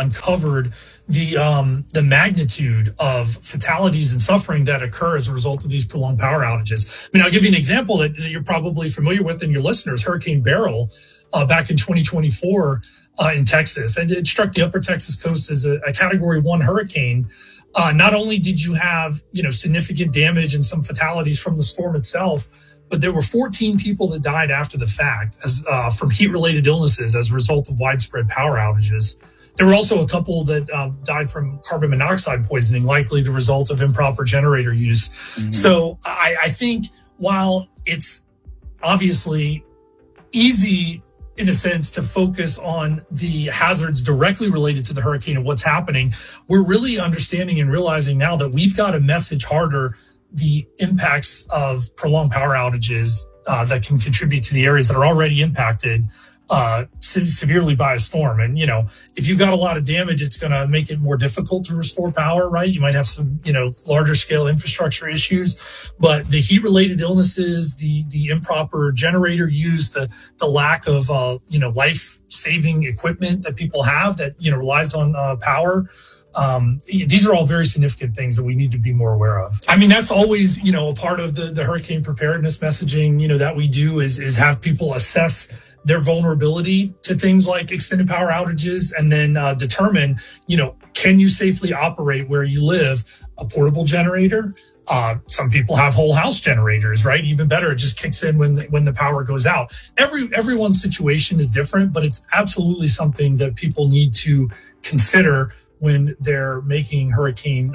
uncovered the magnitude of fatalities and suffering that occur as a result of these prolonged power outages. I mean, I'll give you an example that you're probably familiar with in your listeners, Hurricane Beryl, back in 2024 in Texas. And it struck the upper Texas coast as a Category 1 hurricane. Not only did you have, significant damage and some fatalities from the storm itself, but there were 14 people that died after the fact as from heat-related illnesses as a result of widespread power outages. There were also a couple that died from carbon monoxide poisoning, likely the result of improper generator use. Mm-hmm. So I think while it's obviously easy in a sense to focus on the hazards directly related to the hurricane and what's happening, we're really understanding and realizing now that we've got to message harder the impacts of prolonged power outages that can contribute to the areas that are already impacted severely by a storm. And, if you've got a lot of damage, it's going to make it more difficult to restore power, right? You might have some, larger scale infrastructure issues, but the heat related illnesses, the improper generator use, the lack of, life saving equipment that people have that, relies on power. These are all very significant things that we need to be more aware of. I mean, that's always, a part of the hurricane preparedness messaging, that we do is have people assess their vulnerability to things like extended power outages and then determine, can you safely operate where you live a portable generator? Some people have whole house generators, right? Even better, it just kicks in when the power goes out. Everyone's situation is different, but it's absolutely something that people need to consider when they're making their hurricane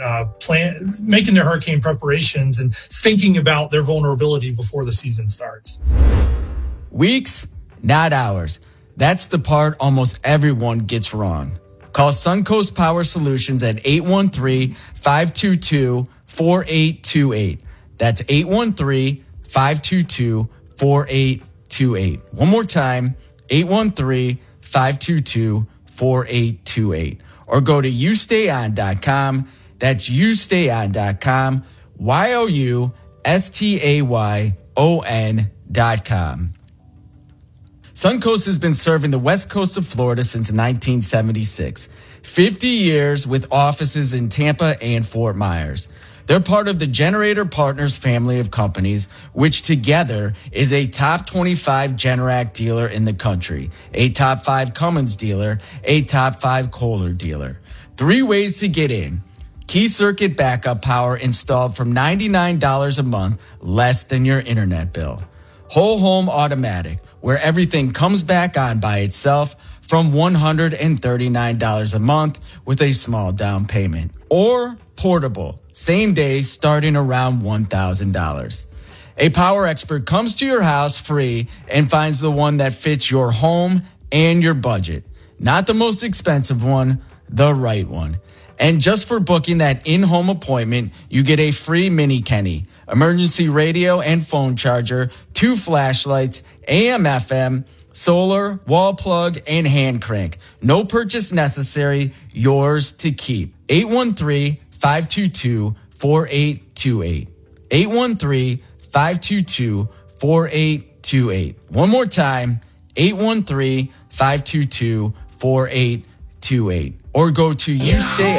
preparations and thinking about their vulnerability before the season starts. Weeks, not hours. That's the part almost everyone gets wrong. Call Suncoast Power Solutions at 813-522-4828. That's 813-522-4828. One more time, 813-522-4828. Or go to youstayon.com. That's youstayon.com. youstayon.com. Suncoast has been serving the west coast of Florida since 1976. 50 years with offices in Tampa and Fort Myers. They're part of the Generator Partners family of companies, which together is a top 25 Generac dealer in the country, a top 5 Cummins dealer, a top 5 Kohler dealer. 3 ways to get in. Key circuit backup power installed from $99 a month, less than your internet bill. Whole home automatic, where everything comes back on by itself, from $139 a month with a small down payment. Or portable, same day starting around $1,000. A power expert comes to your house free and finds the one that fits your home and your budget. Not the most expensive one, the right one. And just for booking that in-home appointment, you get a free mini Kenny, emergency radio and phone charger, 2 flashlights, AM/FM, solar, wall plug, and hand crank. No purchase necessary, yours to keep. 813-522-4828. 813-522-4828. One more time, 813-522-4828. Or go to YouStay.